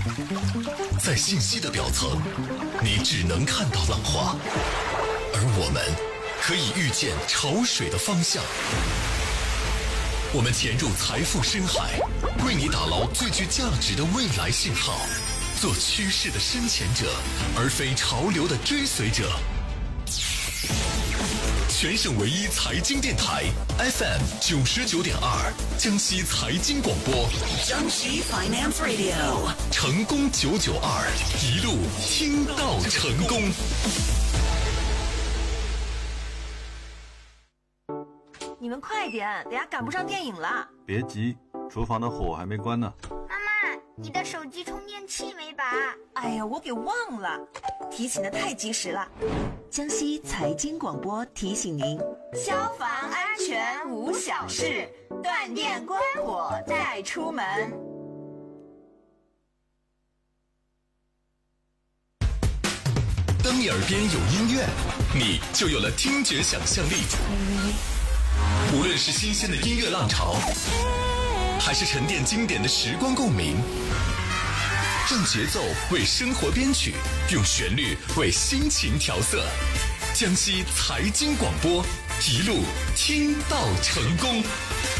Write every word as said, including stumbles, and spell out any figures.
在信息的表层，你只能看到浪花，而我们可以预见潮水的方向。我们潜入财富深海，为你打捞最具价值的未来信号，做趋势的深潜者，而非潮流的追随者。全省唯一财经电台 F M 九十九点二，江西财经广播， 江西 Finance Radio， 成功九九二，一路听到成功。 你们快点，等下赶不上电影了。 别急，厨房的火还没关呢。 妈妈，你的手机充电器没拔？ 哎呀，我给忘了，提醒的太及时了。江西财经广播提醒您：消防安全无小事，断电关火再出门。 当你耳边有音乐，你就有了听觉想象力。无论是新鲜的音乐浪潮，还是沉淀经典的时光共鸣，用节奏为生活编曲，用旋律为心情调色。江西财经广播，一路听到成功。